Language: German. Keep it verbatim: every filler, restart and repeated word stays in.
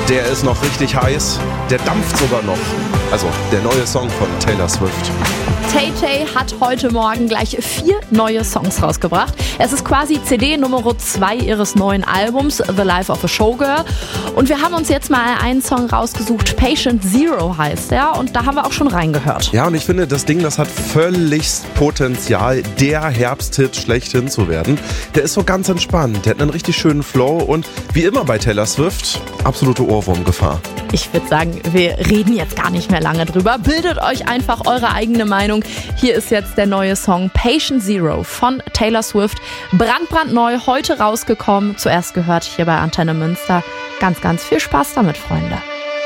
der ist noch richtig heiß. Der dampft sogar noch. Also der neue Song von Taylor Swift. Tay Tay hat heute Morgen gleich vier neue Songs rausgebracht. Es ist quasi C D Nummer zwei ihres neuen Albums The Life of a Showgirl. Und wir haben uns jetzt mal einen Song rausgesucht, Patient Zero heißt der. Und da haben wir auch schon reingehört. Ja, und ich finde, das Ding, das hat völligst Potenzial, der Herbsthit schlechthin zu werden. Der ist so ganz entspannt, der hat einen richtig schönen Flow und wie immer bei Taylor Swift, absolute Ohrwurmgefahr. Ich würde sagen, wir reden jetzt gar nicht mehr lange drüber. Bildet euch einfach eure eigene Meinung. Hier ist jetzt der neue Song Patient Zero von Taylor Swift. Brandbrandneu, heute rausgekommen. Zuerst gehört hier bei Antenne Münster. Ganz, ganz viel Spaß damit, Freunde.